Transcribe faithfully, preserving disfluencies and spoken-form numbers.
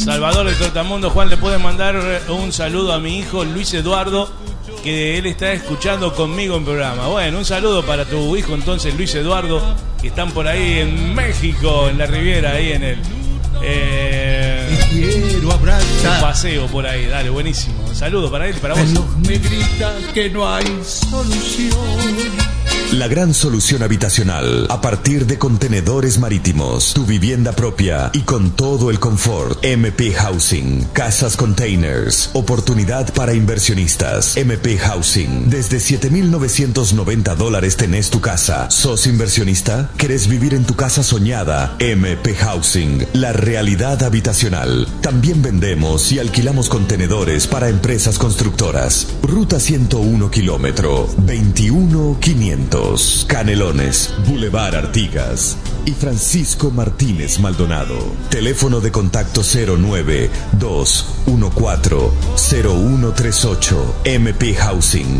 Salvador de Trotamundo. Juan, le puede mandar un saludo a mi hijo Luis Eduardo, que él está escuchando conmigo en programa. Bueno, un saludo para tu hijo entonces, Luis Eduardo, que están por ahí en México, en la Riviera, ahí en el eh, quiero abrazar. un paseo por ahí. Dale, buenísimo. Un saludo para él y para vos. Me grita que no hay solución. La gran solución habitacional a partir de contenedores marítimos, tu vivienda propia y con todo el confort. M P Housing, casas containers, oportunidad para inversionistas. M P Housing, desde siete mil novecientos noventa dólares tenés tu casa. ¿Sos inversionista? ¿Querés vivir en tu casa soñada? M P Housing, la realidad habitacional. También vendemos y alquilamos contenedores para empresas constructoras. Ruta ciento uno kilómetro, veintiuno quinientos. Canelones, Boulevard Artigas y Francisco Martínez Maldonado. Teléfono de contacto cero nueve dos uno cuatro cero uno tres ocho. M P Housing.